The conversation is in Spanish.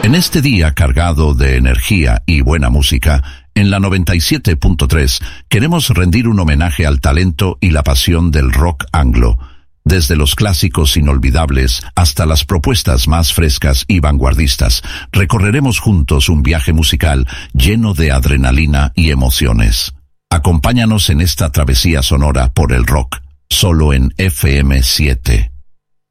En este día cargado de energía y buena música, en la 97.3 queremos rendir un homenaje al talento y la pasión del rock anglo, desde los clásicos inolvidables hasta las propuestas más frescas y vanguardistas. Recorreremos juntos un viaje musical lleno de adrenalina y emociones. Acompáñanos en esta travesía sonora por el rock, solo en FM 7.